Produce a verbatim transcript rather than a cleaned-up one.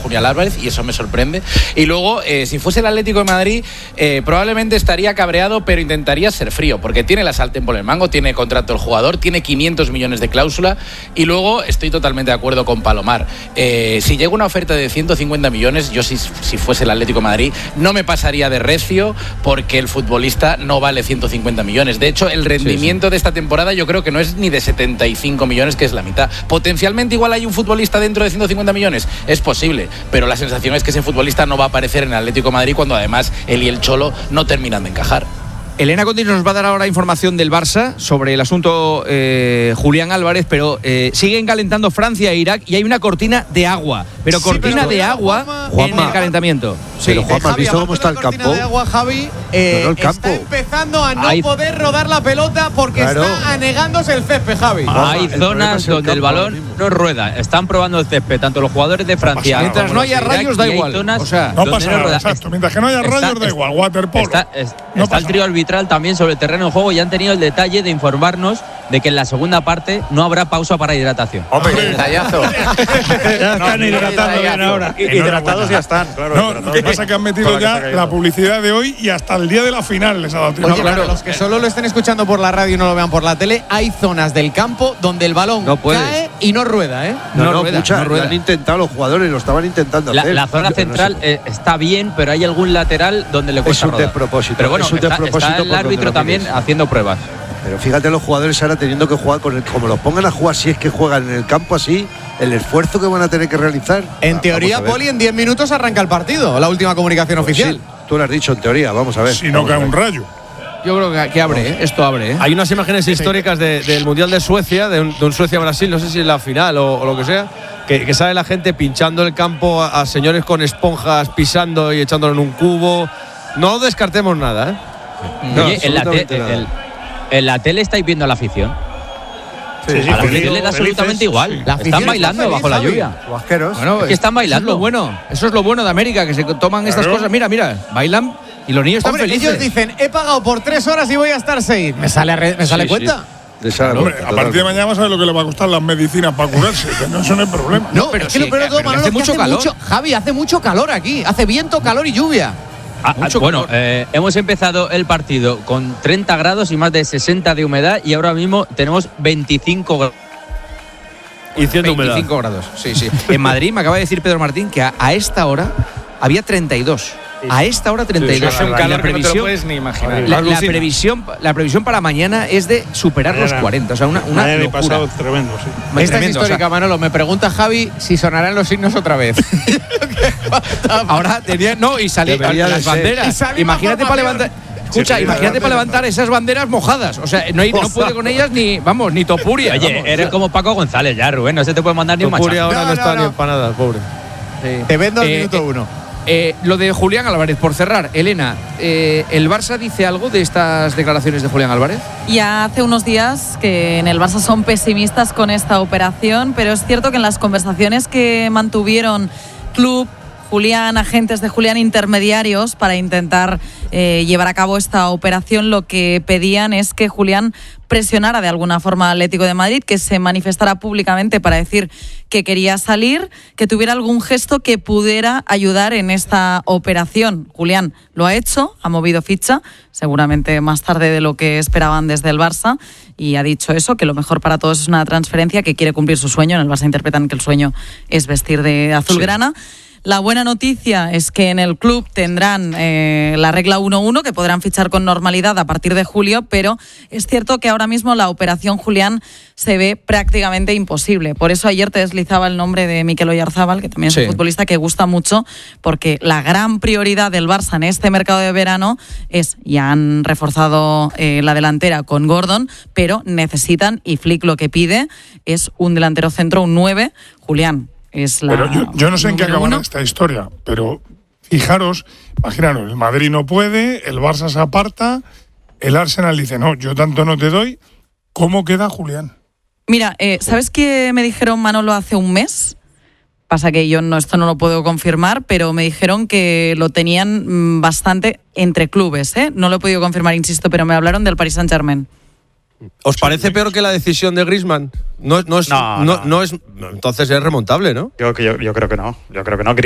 Julián Álvarez y eso me sorprende. Y luego, eh, si fuese el Atlético de Madrid, eh, probablemente estaría cabreado, pero intentaría ser frío, porque tiene la sartén por el mango, tiene contrato el jugador, tiene quinientos millones de cláusula. Y luego estoy totalmente de acuerdo con Palomar. Eh, si llega una oferta de ciento cincuenta millones, yo si, si fuese el Atlético de Madrid no me pasaría de recio, porque el futbolista no vale ciento cincuenta millones. De hecho, el rendimiento sí, sí. de esta temporada yo creo que no es ni de setenta y cinco millones, que es la mitad. Potencialmente igual hay un futbolista dentro de ciento cincuenta millones, es posible, pero la sensación es que ese futbolista no va a aparecer en el Atlético de Madrid cuando además él y el Cholo no terminan de encajar. Elena Conti nos va a dar ahora información del Barça sobre el asunto eh, Julián Álvarez, pero eh, siguen calentando Francia e Irak y hay una cortina de agua, pero cortina sí, pero de agua Juanma, en el calentamiento. Sí, pero Juanma, ¿has visto cómo está el campo? De agua, Javi, eh, no, no, el campo. Está empezando a no hay... poder rodar la pelota porque claro. está anegándose el césped, Javi. Juanma, hay zonas el donde el, el balón no rueda. Están probando el césped, tanto los jugadores de Francia. No mientras no haya rayos da igual. Zonas o sea, no pasa nada, exacto. Mientras que no haya rayos está, da igual. Waterpolo. Está, es, no está el trío arbitral también sobre el terreno de juego y han tenido el detalle de informarnos de que en la segunda parte no habrá pausa para hidratación. Hombre, detallazo. Ya están no, hidratando bien ahora. Hidratados ya están, claro. No, lo que pasa es que han metido ya la publicidad de hoy y hasta el día de la final les ha dado tiempo. Oye, claro, los que solo lo estén escuchando por la radio y no lo vean por la tele, hay zonas del campo donde el balón no cae y no rueda, ¿eh? No, no, no rueda, mucha, no rueda. Lo han intentado los jugadores, lo estaban intentando la, hacer. La zona central no sé. eh, está bien, pero hay algún lateral donde le cuesta rodar. Es un despropósito. Pero bueno, es un está, despropósito está el árbitro también mires. haciendo pruebas. Pero fíjate los jugadores ahora teniendo que jugar con el, como los pongan a jugar, si es que juegan en el campo así, el esfuerzo que van a tener que realizar. En teoría, Poli, en diez minutos arranca el partido, la última comunicación pues oficial. Sí, tú lo has dicho en teoría, vamos a ver. Si no cae un rayo. Yo creo que, que abre, ¿eh? Esto abre. ¿eh? Hay unas imágenes históricas de, del Mundial de Suecia, de un, de un Suecia-Brasil, no sé si es la final o, o lo que sea, que, que sale la gente pinchando el campo a, a señores con esponjas, pisando y echándolo en un cubo. No descartemos nada, ¿eh? No, Oye, en la, te, el, en la tele estáis viendo a la afición. Sí, sí, a la afición le da absolutamente igual. Sí. La están bailando feliz, bajo la lluvia. Bueno, es que están bailando. Eso es lo bueno. Eso es lo bueno de América, que se toman claro. estas cosas. Mira, mira, bailan y los niños están Hombre, felices. Ellos dicen, he pagado por tres horas y voy a estar seis. ¿Me sale, re, me sale sí, cuenta? Sí. Claro, hombre, a partir de mañana vas a ver lo que le va a costar las medicinas para curarse, que no, eso no es problema. No, pero es que sí, lo peor de todo, Manolo, hace mucho hace calor. Mucho, Javi, hace mucho calor aquí. Hace viento, calor y lluvia. Ah, bueno, eh, hemos empezado el partido con treinta grados y más de sesenta de humedad y ahora mismo tenemos veinticinco grados. Y cien de humedad. veinticinco grados, sí, sí. En Madrid me acaba de decir Pedro Martín que a, a esta hora había treinta y dos. A esta hora treinta y dos. Sí, sí, es un calor que no te lo puedes ni imaginar. La, la, previsión, la previsión para mañana es de superar mañana, los cuarenta. O sea, una, una mañana locura. Pasado tremendo, sí. Esta tremendo, es histórica, o sea, Manolo. Me pregunta Javi si sonarán los signos otra vez. Ahora tenía… No, y salían las banderas. Y imagínate para levantar… Escucha, sí, imagínate para levantar esas banderas mojadas. O sea, no, hay, no puede con ellas ni, vamos, ni Topuria. Oye, vamos, eres como Paco González ya, Rubén. No se te puede mandar ni un machazo. Topuria ahora no, no está no. ni empanada, pobre. Sí. Te vendo al eh, minuto eh, uno. Eh, lo de Julián Álvarez, por cerrar, Elena, eh, ¿el Barça dice algo de estas declaraciones de Julián Álvarez? Ya hace unos días que en el Barça son pesimistas con esta operación, pero es cierto que en las conversaciones que mantuvieron club, Julián, agentes de Julián, intermediarios para intentar eh, llevar a cabo esta operación, lo que pedían es que Julián presionara de alguna forma al Atlético de Madrid, que se manifestara públicamente para decir que quería salir, que tuviera algún gesto que pudiera ayudar en esta operación. Julián lo ha hecho, ha movido ficha, seguramente más tarde de lo que esperaban desde el Barça, y ha dicho eso, que lo mejor para todos es una transferencia, que quiere cumplir su sueño. En el Barça interpretan que el sueño es vestir de azulgrana. Sí. La buena noticia es que en el club tendrán eh, la regla uno uno, que podrán fichar con normalidad a partir de julio, pero es cierto que ahora mismo la operación Julián se ve prácticamente imposible. Por eso ayer te deslizaba el nombre de Mikel Oyarzábal, que también es sí. un futbolista que gusta mucho, porque la gran prioridad del Barça en este mercado de verano es, ya han reforzado eh, la delantera con Gordon, pero necesitan, y Flick lo que pide es un delantero centro, un nueve, Julián. Es la pero yo, yo no sé en qué acabará esta historia, pero fijaros, imaginaros, el Madrid no puede, el Barça se aparta, el Arsenal dice, no, yo tanto no te doy. ¿Cómo queda Julián? Mira, eh, ¿sabes qué me dijeron, Manolo, hace un mes? Pasa que yo no, esto no lo puedo confirmar, pero me dijeron que lo tenían bastante entre clubes, ¿eh? No lo he podido confirmar, insisto, pero me hablaron del Paris Saint-Germain. ¿Os parece peor que la decisión de Griezmann? No, no es, no, no. no, no es, entonces es remontable, ¿no? Yo, yo, yo creo que no. Yo creo que no.